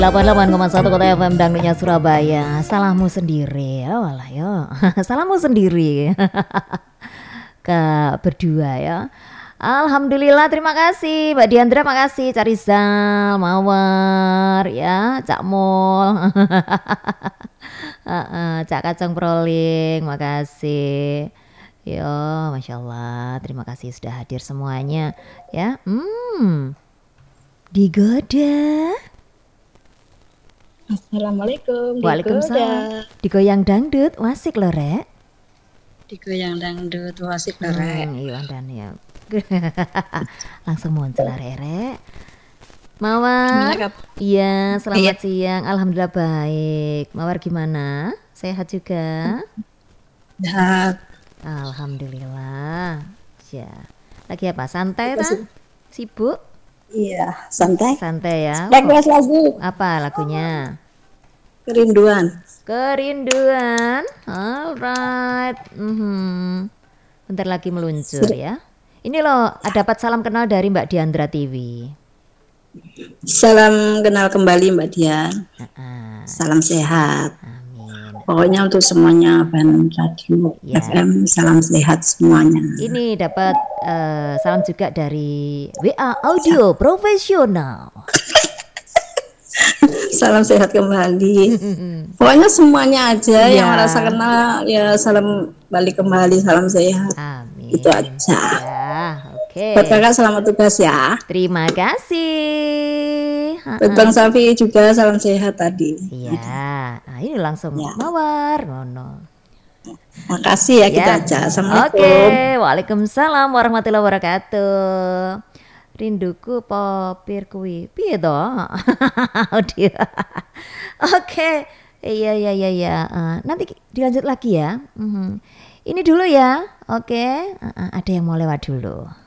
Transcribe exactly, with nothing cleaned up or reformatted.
delapan puluh delapan koma satu Kota F M Dangdutnya Surabaya. Salahmu sendiri. Oh walah yo. Salahmu sendiri. Ke berdua ya. Alhamdulillah, terima kasih Mbak Diandra, makasih Cak Rizal, Mawar ya, Cak Mul. Cak Kacang Proling, makasih. Yo, Masya Allah, terima kasih sudah hadir semuanya ya. Hmm, digoda. Assalamualaikum. Waalaikumsalam. Digoyang dangdut, wasik loh Rek. Digoyang dangdut, wasik loh Rek. Hmm, iya dan ya. Langsung muncul Rek. Mawar. Iya, selamat iya. siang. Alhamdulillah baik. Mawar gimana? Sehat juga? Sehat. Alhamdulillah. Ya. Lagi apa? Santai kan? Sibuk? Iya, santai. Santai ya. Request lagu. Apa lagunya? Kerinduan. Kerinduan. Alright. Mm-hmm. Bentar lagi meluncur ya. Ini loh, dapat salam kenal dari Mbak Diandra T V. Salam kenal kembali Mbak Dian. Uh-uh. Salam sehat. Amin. Pokoknya untuk semuanya Bandung Radio ya. F M, salam sehat semuanya. Ini dapat uh, salam juga dari W A Audio Profesional. Salam sehat kembali. Pokoknya semuanya aja ya. Yang merasa kenal ya salam balik kembali, salam sehat. Amin. Itu aja. Ya, oke. Okay. Buat kakak selamat tugas ya. Terima kasih. Buat Bang Safi juga salam sehat tadi. Iya. Nah, ini langsung ya. Mawar. No, no. Makasih ya, ya. Kita aja. Assalamualaikum. Oke, okay. Waalaikumsalam warahmatullahi wabarakatuh. Rinduku popir kuwi. Piye to? Oke. Okay. Iya iya iya iya. Uh, nanti dilanjut lagi ya. Uh-huh. Ini dulu ya. Oke. Okay. Uh-uh. Ada yang mau lewat dulu.